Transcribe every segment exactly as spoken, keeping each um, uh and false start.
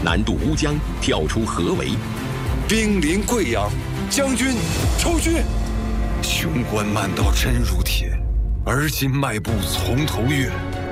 南渡乌江，跳出合围。 兵临贵阳，将军抽军。雄关漫道真如铁，而今迈步从头越。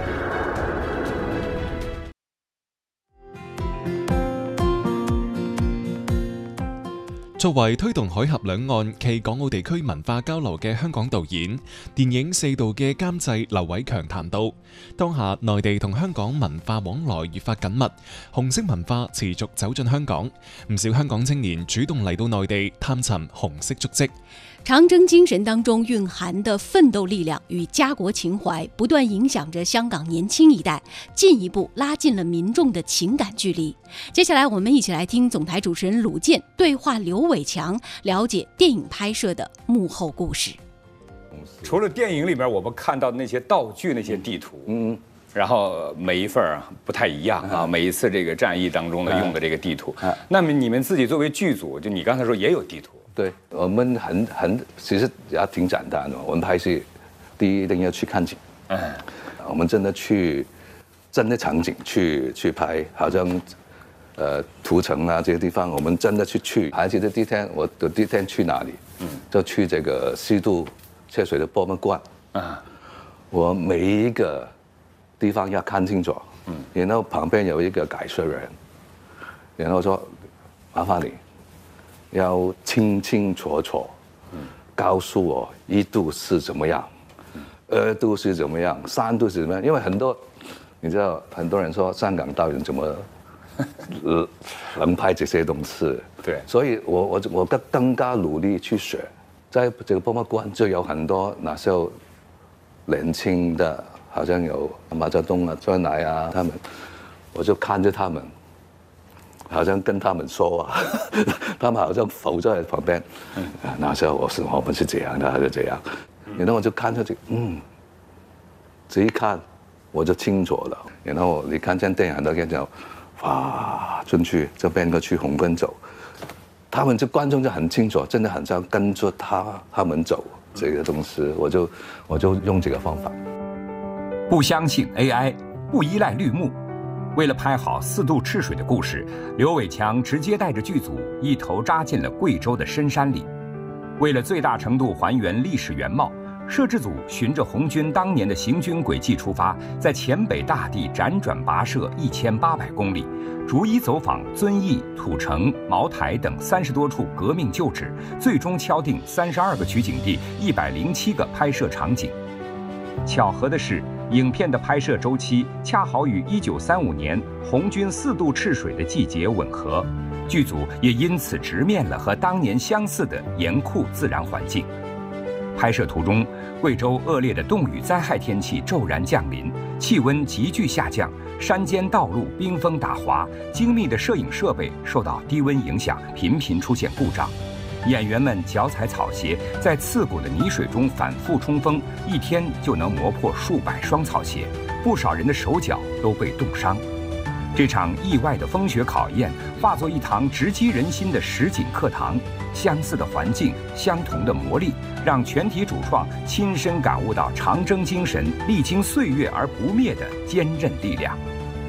作為推動海峽兩岸暨港澳地區文化交流嘅香港導演，電影《四道》嘅監製劉偉強談到，當下內地同香港文化往來越發緊密，紅色文化持續走進香港，唔少香港青年主動嚟到內地探尋紅色足跡。 長征精神當中蘊含的奮鬥力量與家國情懷，不斷影響着香港年輕一代，進一步拉近了民眾的情感距離。接下來我們一起來聽總台主持人魯健對話劉偉強，了解電影拍攝的幕後故事。 除了電影裡面我們看到的那些道具、那些地圖，嗯，然後每一份啊不太一樣啊，每一次這個戰役當中呢用的這個地圖，那麼你們自己作為劇組，就你剛才說也有地圖。 對，我們很很其實也挺簡單的。我們拍戲，第一一定要去看景。嗯，我們真的去真的場景去去拍，好像呃屠城啊這些地方，我們真的去去。還記得第一天，我的第一天去哪裡？嗯，就去這個四渡赤水的博物館。啊，我每一個地方要看清楚。嗯，然後旁邊有一個解說人，然後說麻煩你。要清清楚楚告訴我一度是怎麼樣，二度是怎麼樣，三度是怎麼樣？因為很多，你知道，很多人說香港導演怎麼能拍這些東西？對，所以我我我更更加努力去學，在這個博物館就有很多那時候年輕的，好像有毛澤東啊、周恩來啊，他們，我就看着他們。好像跟他們說啊，他們好像浮在旁邊。那時候我是我們是這樣的，還是這樣？然後我就看出去，嗯，這一看我就清楚了。然後你看見電影都見到，哇，進去就變個去紅軍走，他們這觀眾就很清楚，真的很像跟着他他們走這個東西。我就我就用這個方法， 不相信 A I， 不依賴綠幕。為了拍好四渡赤水的故事，劉偉強直接帶着劇組一頭扎進了貴州的深山裡。為了最大程度還原歷史原貌，攝製組循着紅軍當年的行軍軌跡出發，在黔北大地輾轉跋涉一千八百公里，逐一走訪遵義、土城、茅台等三十多處革命舊址，最終敲定三十二個取景地、一百零七個拍攝場景。巧合的是，影片的拍攝週期恰好與一九三五年紅軍四渡赤水的季節吻合，劇組也因此直面了和當年相似的嚴酷自然環境。拍攝途中，貴州惡劣的凍雨災害天氣驟然降臨，氣溫急劇下降，山間道路冰封打滑，精密的攝影設備受到低溫影響，頻頻出現故障。演員們腳踩草鞋，在刺骨的泥水中反覆衝鋒，一天就能磨破數百雙草鞋，不少人的手腳都被凍傷。這場意外的風雪考驗，化作一堂直擊人心的實景課堂。相似的環境，相同的磨礪，讓全體主創親身感悟到長征精神歷經歲月而不滅的堅韌力量。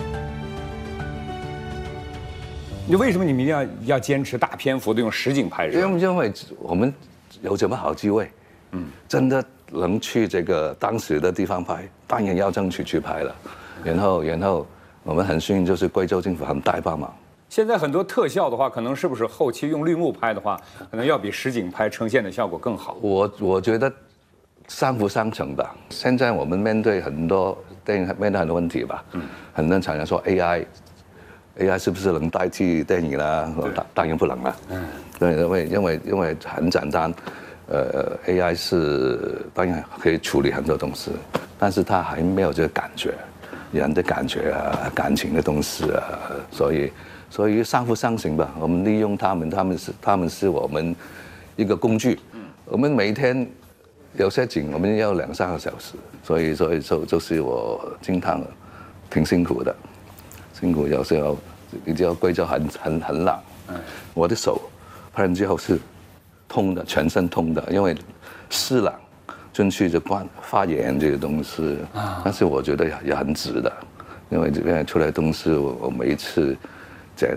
你為什麼你們一定要要堅持大篇幅的用實景拍攝？ 因為因為我們有這麼好機會，嗯，真的能去這個當時的地方拍，當然要爭取去拍了。然後然後我們很幸運，就是貴州政府很大幫忙。 現在很多特效的話，可能是不是後期用綠幕拍的話，可能要比實景拍呈現的效果更好？ 我我覺得相輔相成吧。現在我們面對很多電影面對很多問題吧，嗯，很多常常說 A I。A I 是不是能代替電影啦？當然不能啦。嗯，對，因為因為因為很簡單，呃 A I 是當然可以處理很多東西，但是它還沒有這個感覺，人的感覺啊，感情的東西啊，所以所以相輔相成吧。我們利用他們，他們是他們是我們一個工具。嗯，我們每天有些景，我們要兩三個小時，所以所以就就是我經常挺辛苦的。辛苦有時候，你知道貴州很很很冷，我的手拍完之後是痛的，全身痛的，因為濕冷進去就關發炎這個東西。但是我覺得也很值的，因為因為出來東西我我每一次